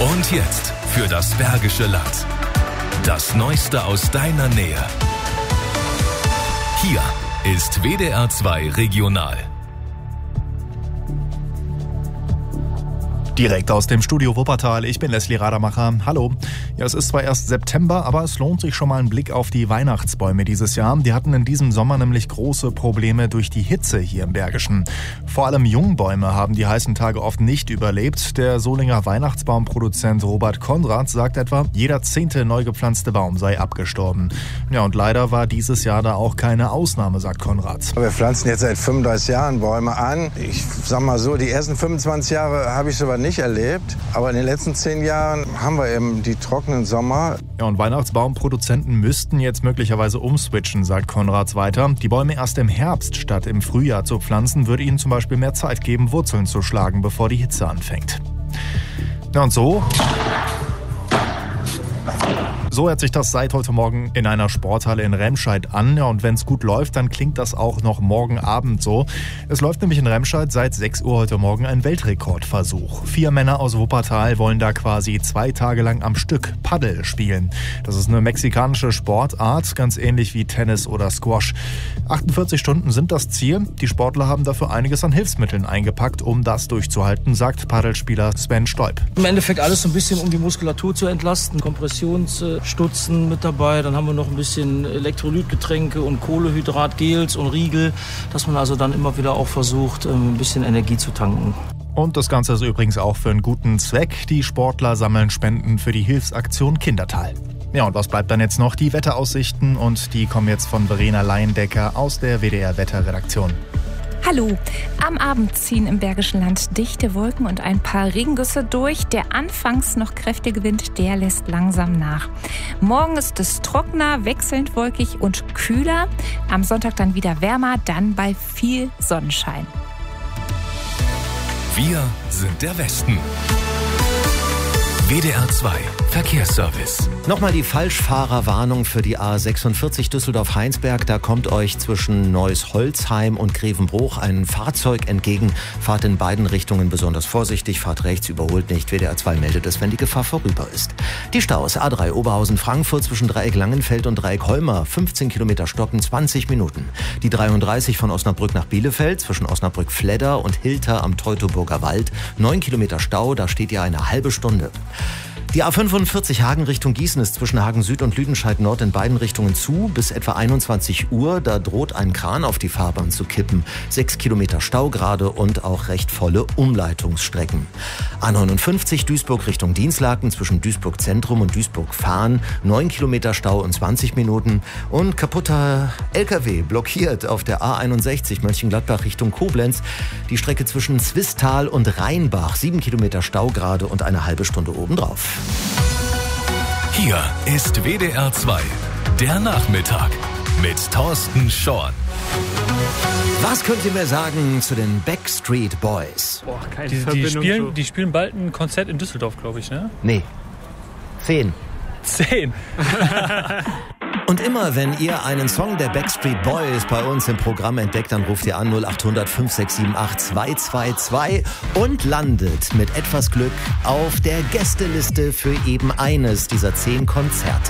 Und jetzt für das Bergische Land. Das Neueste aus deiner Nähe. Hier ist WDR 2 Regional. Direkt aus dem Studio Wuppertal, ich bin Leslie Radermacher. Hallo. Ja, es ist zwar erst September, aber es lohnt sich schon mal ein Blick auf die Weihnachtsbäume dieses Jahr. Die hatten in diesem Sommer nämlich große Probleme durch die Hitze hier im Bergischen. Vor allem Jungbäume haben die heißen Tage oft nicht überlebt. Der Solinger Weihnachtsbaumproduzent Robert Konrad sagt etwa, jeder 10. neu gepflanzte Baum sei abgestorben. Ja, und leider war dieses Jahr da auch keine Ausnahme, sagt Konrad. Wir pflanzen jetzt seit 35 Jahren Bäume an. Ich sag mal so, die ersten 25 Jahre habe ich sogar nicht erlebt. Aber in den letzten 10 Jahren haben wir eben die trockenen Sommer. Ja, und Weihnachtsbaumproduzenten müssten jetzt möglicherweise umswitchen, sagt Konrads weiter. Die Bäume erst im Herbst statt im Frühjahr zu pflanzen, würde ihnen zum Beispiel mehr Zeit geben, Wurzeln zu schlagen, bevor die Hitze anfängt. Ja, und so hört sich das seit heute Morgen in einer Sporthalle in Remscheid an. Ja, und wenn es gut läuft, dann klingt das auch noch morgen Abend so. Es läuft nämlich in Remscheid seit 6 Uhr heute Morgen ein Weltrekordversuch. 4 Männer aus Wuppertal wollen da quasi 2 Tage lang am Stück Paddel spielen. Das ist eine mexikanische Sportart, ganz ähnlich wie Tennis oder Squash. 48 Stunden sind das Ziel. Die Sportler haben dafür einiges an Hilfsmitteln eingepackt, um das durchzuhalten, sagt Sven Stoib. Im Endeffekt alles so ein bisschen, um die Muskulatur zu entlasten. Kompressionsstutzen mit dabei. Dann haben wir noch ein bisschen Elektrolytgetränke und Kohlehydratgels und Riegel, dass man also dann immer wieder auch versucht, ein bisschen Energie zu tanken. Und das Ganze ist übrigens auch für einen guten Zweck. Die Sportler sammeln Spenden für die Hilfsaktion Kindertal. Ja, und was bleibt dann jetzt noch? Die Wetteraussichten, und die kommen jetzt von Verena Leindecker aus der WDR-Wetterredaktion. Hallo. Am Abend ziehen im Bergischen Land dichte Wolken und ein paar Regengüsse durch. Der anfangs noch kräftige Wind, der lässt langsam nach. Morgen ist es trockener, wechselnd wolkig und kühler. Am Sonntag dann wieder wärmer, dann bei viel Sonnenschein. Wir sind der Westen. WDR 2 Verkehrsservice. Nochmal die Falschfahrerwarnung für die A46 Düsseldorf-Heinsberg. Da kommt euch zwischen Neuss-Holzheim und Grevenbruch ein Fahrzeug entgegen. Fahrt in beiden Richtungen besonders vorsichtig. Fahrt rechts, überholt nicht. WDR 2 meldet es, wenn die Gefahr vorüber ist. Die Staus A3 Oberhausen-Frankfurt zwischen Dreieck Langenfeld und Dreieck Holmer. 15 Kilometer stoppen, 20 Minuten. Die 33 von Osnabrück nach Bielefeld zwischen Osnabrück-Fledder und Hilter am Teutoburger Wald. 9 Kilometer Stau, da steht ihr eine halbe Stunde. Die A45 Hagen Richtung Gießen ist zwischen Hagen Süd und Lüdenscheid Nord in beiden Richtungen zu. Bis etwa 21 Uhr, da droht ein Kran auf die Fahrbahn zu kippen. 6 Kilometer Stau gerade und auch recht volle Umleitungsstrecken. A59 Duisburg Richtung Dinslaken zwischen Duisburg Zentrum und Duisburg Fahn. 9 Kilometer Stau und 20 Minuten. Und kaputter LKW blockiert auf der A61 Mönchengladbach Richtung Koblenz. Die Strecke zwischen Zwistal und Rheinbach. 7 Kilometer Stau gerade und eine halbe Stunde obendrauf. Hier ist WDR 2, der Nachmittag mit Thorsten Schorn. Was könnt ihr mir sagen zu den Backstreet Boys? Boah, keine Verbindung. Die spielen bald ein Konzert in Düsseldorf, glaube ich, ne? Nee. 10. Und immer, wenn ihr einen Song der Backstreet Boys bei uns im Programm entdeckt, dann ruft ihr an 0800 5678 222 und landet mit etwas Glück auf der Gästeliste für eben eines dieser 10 Konzerte.